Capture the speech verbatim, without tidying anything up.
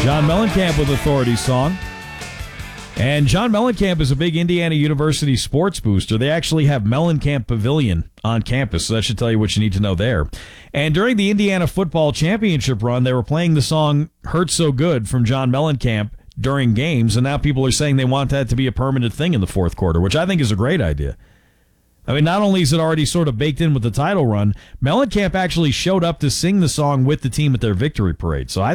John Mellencamp with Authority Song. And John Mellencamp is a big Indiana University sports booster. They actually have Mellencamp Pavilion on campus, so that should tell you what you need to know there. And during the Indiana football championship run, they were playing the song Hurt So Good from John Mellencamp during games, and now people are saying they want that to be a permanent thing in the fourth quarter, which I think is a great idea. I mean, not only is it already sort of baked in with the title run, Mellencamp actually showed up to sing the song with the team at their victory parade. So I